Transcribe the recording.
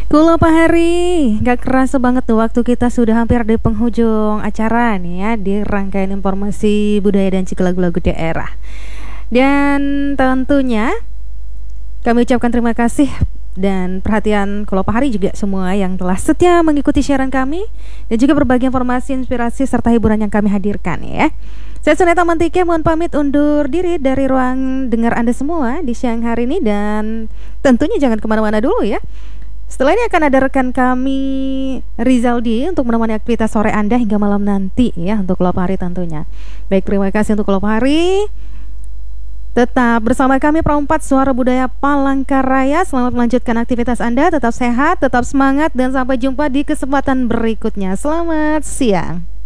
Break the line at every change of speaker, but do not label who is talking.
Kulo Pak Hari, gak kerasa banget tuh waktu kita sudah hampir di penghujung acara nih ya, di rangkaian informasi budaya dan juga lagu-lagu daerah. Dan tentunya kami ucapkan terima kasih dan perhatian Kulo Pak Hari juga semua yang telah setia mengikuti siaran kami dan juga berbagi informasi, inspirasi serta hiburan yang kami hadirkan ya. Saya Suneta Mantike mohon pamit undur diri dari ruang dengar Anda semua di siang hari ini, dan tentunya jangan kemana-mana dulu ya. Setelah ini akan ada rekan kami Rizaldi untuk menemani aktivitas sore Anda hingga malam nanti ya, untuk Kulo Pak Hari tentunya. Baik, terima kasih untuk Kulo Pak Hari. Tetap bersama kami Perempat Suara Budaya Palangkaraya. Selamat melanjutkan aktivitas Anda, tetap sehat, tetap semangat, dan sampai jumpa di kesempatan berikutnya. Selamat siang.